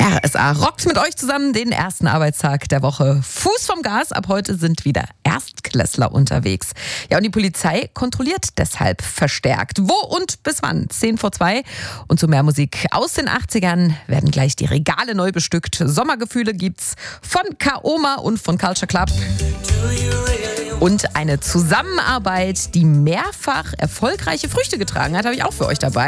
RSA rockt mit euch zusammen den ersten Arbeitstag der Woche. Fuß vom Gas, ab heute sind wieder Erstklässler unterwegs. Ja, und die Polizei kontrolliert deshalb verstärkt. Wo und bis wann? 1:10 Und zu mehr Musik aus den 80ern werden gleich die Regale neu bestückt. Sommergefühle gibt's von Kaoma und von Culture Club. Und eine Zusammenarbeit, die mehrfach erfolgreiche Früchte getragen hat, habe ich auch für euch dabei.